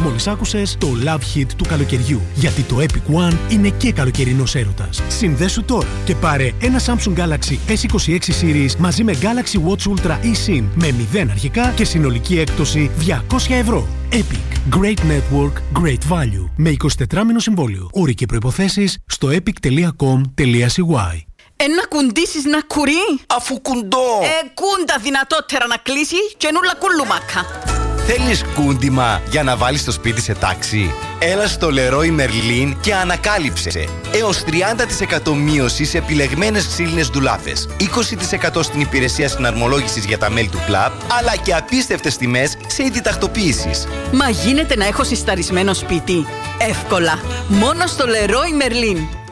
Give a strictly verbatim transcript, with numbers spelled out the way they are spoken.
Μόλις άκουσες το Love Hit του καλοκαιριού. Γιατί το Epic One είναι και καλοκαιρινός έρωτας. Συνδέσου τώρα και πάρε ένα Samsung Galaxy ες είκοσι έξι Series μαζί με Galaxy Watch Ultra eSIM με μηδέν αρχικά και συνολική έκπτωση διακόσια ευρώ. Epic. Great Network, Great Value. Με εικοσιτετράμηνο συμβόλαιο. Όροι και προϋποθέσεις στο epic τελεία com τελεία c y. Ένα κουντήσεις να κουρεί. Αφού κουντώ. Ε, κούντα δυνατότερα να κλείσει και νουλα κουλουμάκα. Θέλεις κούντιμα για να βάλεις το σπίτι σε τάξη? Έλα στο Leroy Merlin και ανακάλυψε έως τριάντα τοις εκατό μείωση σε επιλεγμένες ξύλινες ντουλάπες, είκοσι τοις εκατό στην υπηρεσία συναρμολόγησης για τα μέλη του κλαμπ, αλλά και απίστευτες τιμές σε είδη τακτοποίησης. Μα γίνεται να έχω συσταρισμένο σπίτι? Εύκολα. Μόνο στο Leroy Merlin.